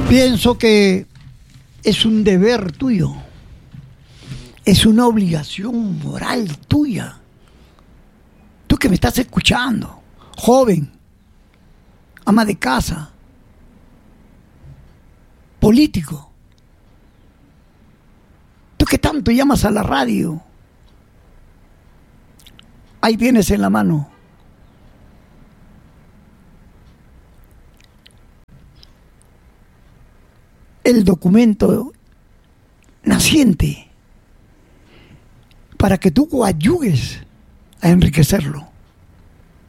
Pienso que es un deber tuyo, es una obligación moral tuya. Tú que me estás escuchando, joven, ama de casa, político, tú que tanto llamas a la radio, ahí tienes en la mano el documento naciente para que tú coadyugues a enriquecerlo.